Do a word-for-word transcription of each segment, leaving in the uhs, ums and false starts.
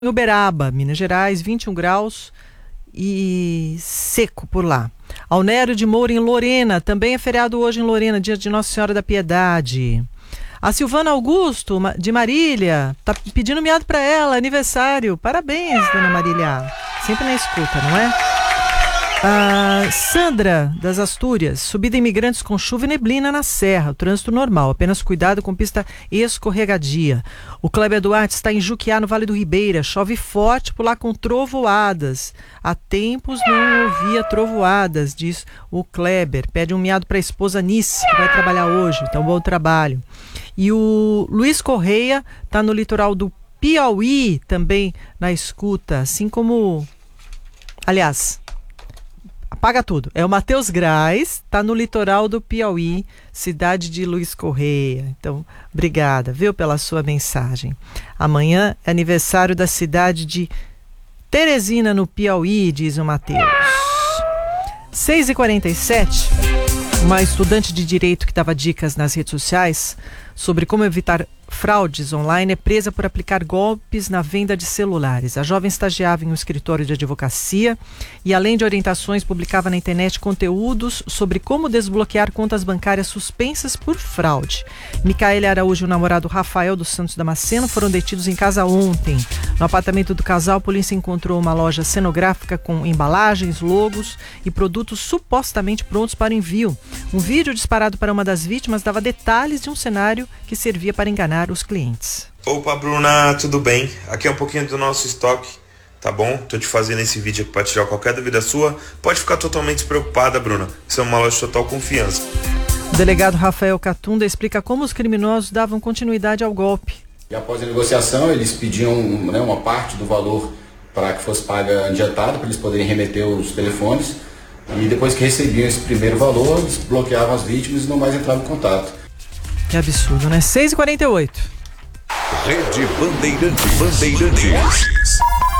Em Uberaba, Minas Gerais, vinte e um graus e seco por lá. Alnério de Moura em Lorena, também é feriado hoje em Lorena, dia de Nossa Senhora da Piedade. A Silvana Augusto, de Marília, tá pedindo miado para ela, aniversário. Parabéns, dona Marília. Sempre na escuta, não é? A Sandra, das Astúrias, subida imigrantes com chuva e neblina na serra, trânsito normal, apenas cuidado com pista escorregadia. O Kleber Duarte está em Juquiá, no Vale do Ribeira, chove forte por lá com trovoadas. Há tempos não ouvia trovoadas, diz o Kleber. Pede um miado para a esposa Nice, que vai trabalhar hoje, então bom trabalho. E o Luiz Correia está no litoral do Piauí, também na escuta, assim como... Aliás... Apaga tudo. É o Matheus Graz, tá no litoral do Piauí, cidade de Luiz Correia. Então, obrigada, viu, pela sua mensagem. Amanhã é aniversário da cidade de Teresina, no Piauí, diz o Matheus. seis e quarenta e sete, uma estudante de direito que dava dicas nas redes sociais sobre como evitar fraudes online é presa por aplicar golpes na venda de celulares. A jovem estagiava em um escritório de advocacia e, além de orientações, publicava na internet conteúdos sobre como desbloquear contas bancárias suspensas por fraude. Micaele Araújo e o namorado Rafael dos Santos Damasceno foram detidos em casa ontem. No apartamento do casal, a polícia encontrou uma loja cenográfica com embalagens, logos e produtos supostamente prontos para envio. Um vídeo disparado para uma das vítimas dava detalhes de um cenário que servia para enganar os clientes. Opa, Bruna, tudo bem? Aqui é um pouquinho do nosso estoque, tá bom? Tô te fazendo esse vídeo aqui para tirar qualquer dúvida sua. Pode ficar totalmente despreocupada, Bruna. Isso é uma loja de total confiança. O delegado Rafael Catunda explica como os criminosos davam continuidade ao golpe. E após a negociação, eles pediam, né, uma parte do valor para que fosse paga adiantado, para eles poderem remeter os telefones. E depois que recebiam esse primeiro valor, eles bloqueavam as vítimas e não mais entravam em contato. Que absurdo, né? seis e quarenta e oito. Rede Bandeirantes. Bandeirantes.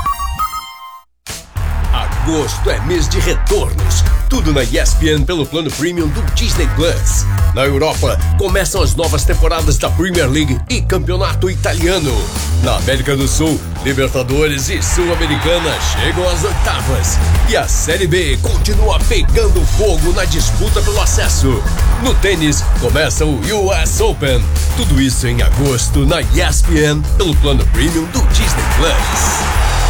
Agosto é mês de retornos. Tudo na E S P N pelo plano premium do Disney Plus. Na Europa, começam as novas temporadas da Premier League e Campeonato Italiano. Na América do Sul, Libertadores e Sul-Americana chegam às oitavas. E a Série B continua pegando fogo na disputa pelo acesso. No tênis, começa o U S Open. Tudo isso em agosto na E S P N pelo plano premium do Disney Plus.